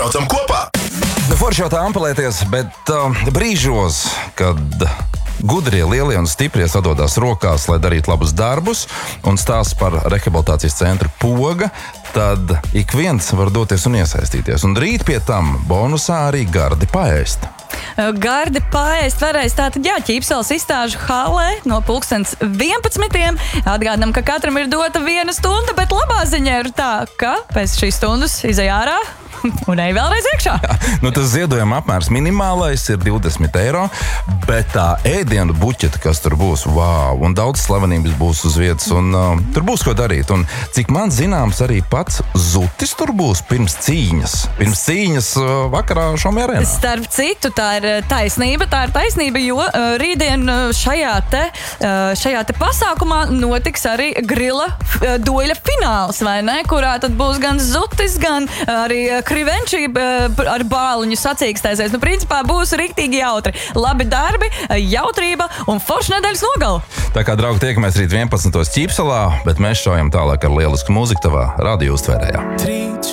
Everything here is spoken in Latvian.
braucam kopā! Forši jau tā ampelēties, bet brīžos, kad gudrie, lielie un stiprie sadodās rokās, lai darītu labus darbus, un stāsts par rehabilitācijas centru Poga, tad ik viens var doties un iesaistīties. Un rīt pie tam bonusā arī gardi paēst. Gardi paēst varēs tātad Ķīpseles izstāžu halē no 11:00. Atgādinām, ka katram ir dota 1 stunda, bet labā ziņa ir tā, ka pēc šīs stundas izej ārā un ej vēlreiz iekšā. Jā, tas ziedojuma apmērs minimālais ir 20 eiro, bet tā ēdienu buķeta, kas tur būs, wow, un daudz slavenības būs uz vietas, un tur būs ko darīt. Un cik man zināms, arī pats Zutis tur būs pirms cīņas vakarā Šaumjā arēnā. Starp citu, tā ir taisnība, jo rītdien šajā te pasākumā notiks arī grila dueļa fināls, vai ne? Kurā tad būs gan Zutis, gan arī Krivenči ar bāliņu sacīkstēsies. Principā būs riktīgi jautri. Labi darbi, jautrība un forša nedēļas nogala. Tā kā, draugi, tiekamies rīt 11:00 Ķīpselā, bet mēs šaujam tālāk ar lielisku mūziku tavā radio uztvērējā.